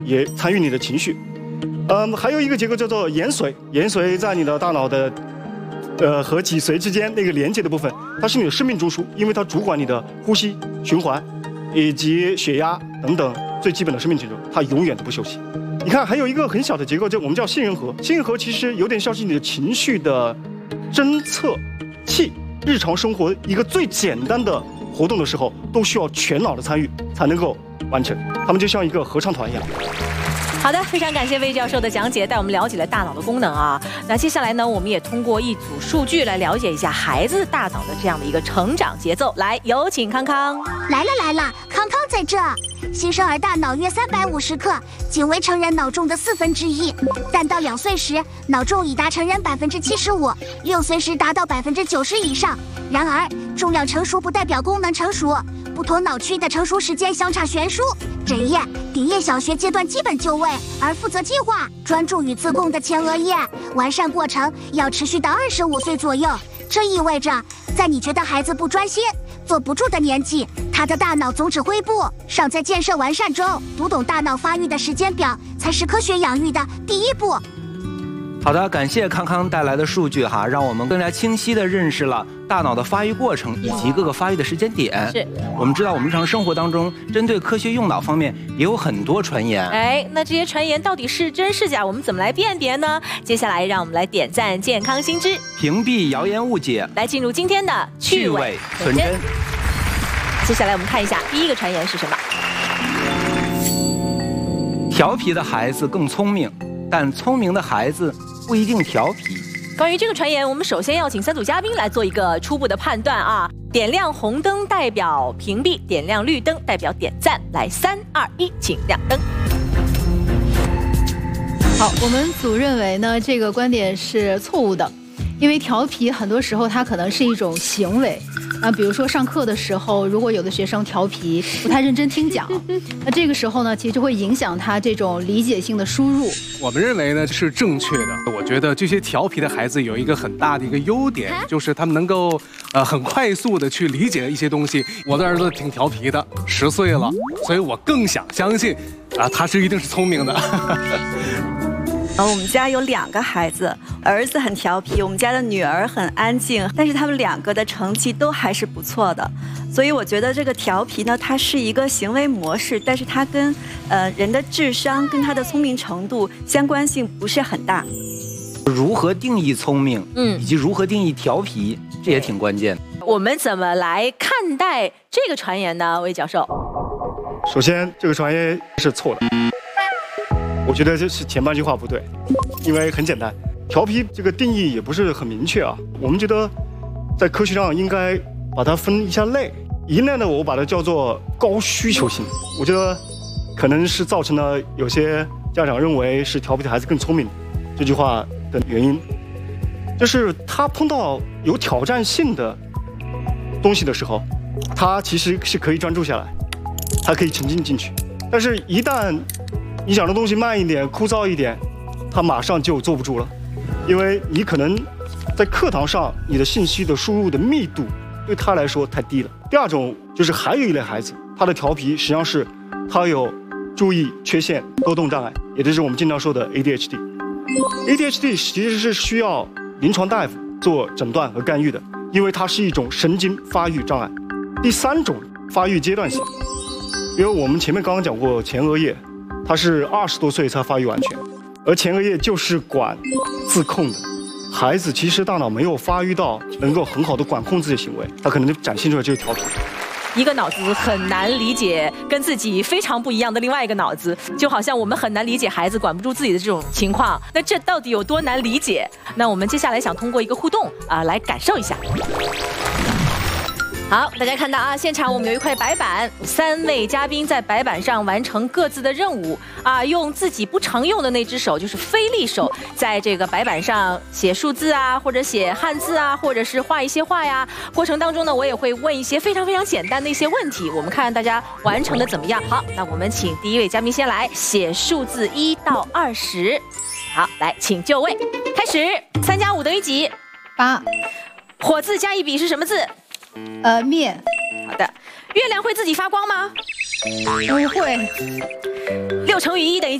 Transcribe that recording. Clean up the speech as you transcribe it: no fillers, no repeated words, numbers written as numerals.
也参与你的情绪。还有一个结构叫做延髓，延髓在你的大脑的和脊髓之间那个连接的部分，它是你的生命中枢，因为它主管你的呼吸、循环以及血压等等最基本的生命节奏，它永远都不休息。你看，还有一个很小的结构，我们叫杏仁核。杏仁核其实有点像是你的情绪的侦测器。日常生活一个最简单的活动的时候，都需要全脑的参与才能够完成。他们就像一个合唱团一样。 好的，非常感谢魏教授的讲解，带我们了解了大脑的功能啊。那接下来呢，我们也通过一组数据来了解一下孩子大脑的这样的一个成长节奏。来，有请康康。 来了，康康在这。新生儿大脑约350克，仅为成人脑重的1/4，但到2岁时，脑重已达成人75%，6岁时达到90%以上。然而，重量成熟不代表功能成熟，不同脑区的成熟时间相差悬殊。枕叶、顶叶小学阶段基本就位，而负责计划、专注与自控的前额叶完善过程要持续到25岁左右。这意味着，在你觉得孩子不专心、坐不住的年纪，他的大脑总指挥部尚在建设完善中，读懂大脑发育的时间表才是科学养育的第一步。 好的，感谢康康带来的数据哈，让我们更加清晰地认识了大脑的发育过程以及各个发育的时间点。 是， 我们知道我们日常生活当中针对科学用脑方面也有很多传言。 哎，那这些传言到底是真是假？我们怎么来辨别呢？接下来让我们来点赞健康新知， 屏蔽谣言误解， 来进入今天的趣味纯真。 接下来我们看一下第一个传言是什么？ 调皮的孩子更聪明，但聪明的孩子不一定调皮。 关于这个传言，我们首先要请3组嘉宾来做一个初步的判断啊。点亮红灯代表屏蔽，点亮绿灯代表点赞。来，3、2、1，请亮灯。 好，我们组认为呢，这个观点是错误的，因为调皮很多时候它可能是一种行为。比如说上课的时候，如果有的学生调皮，不太认真听讲，那这个时候呢，其实就会影响他这种理解性的输入。 我们认为呢是正确的。我觉得这些调皮的孩子有一个很大的一个优点，就是他们能够很快速的去理解一些东西。我的儿子挺调皮的，10岁了，所以我更想相信他一定是聪明的。 我们家有2个孩子，儿子很调皮，我们家的女儿很安静，但是他们2个的成绩都还是不错的，所以我觉得这个调皮呢，它是一个行为模式，但是它跟人的智商跟他的聪明程度相关性不是很大。 如何定义聪明，以及如何定义调皮，这也挺关键的。 我们怎么来看待这个传言呢？魏教授， 首先这个传言是错的。我觉得这是前半句话不对，因为很简单，调皮这个定义也不是很明确啊。我们觉得在科学上应该把它分一下类，一类呢我把它叫做高需求性。我觉得可能是造成了有些家长认为是调皮的孩子更聪明这句话的原因，就是他碰到有挑战性的东西的时候，他其实是可以专注下来，他可以沉浸进去，但是一旦你讲的东西慢一点、枯燥一点，他马上就坐不住了，因为你可能在课堂上你的信息的输入的密度对他来说太低了。第二种就是还有一类孩子，他的调皮实际上是他有注意缺陷多动障碍，也就是我们经常说的 ADHD。ADHD 其实是需要临床大夫做诊断和干预的，因为它是一种神经发育障碍。第3种发育阶段性，因为我们前面刚刚讲过前额叶。他是20多岁才发育完全，而前额叶就是管自控的。孩子其实大脑没有发育到能够很好的管控自己的行为，他可能就展现出来就是调皮。 一个脑子很难理解跟自己非常不一样的另外一个脑子，就好像我们很难理解孩子管不住自己的这种情况。那这到底有多难理解？那我们接下来想通过一个互动来感受一下。好，大家看到啊，现场我们有一块白板，3位嘉宾在白板上完成各自的任务用自己不常用的那只手，就是非力手，在这个白板上写数字啊，或者写汉字啊，或者是画一些画呀。过程当中呢，我也会问一些非常非常简单的一些问题，我们看大家完成的怎么样。好，那我们请第1位嘉宾先来写数字1到20。好，来，请就位，开始。3加5等于几 ？8。 火字加一笔是什么字？ 灭。 好的。月亮会自己发光吗？ 不会。 6乘以1等于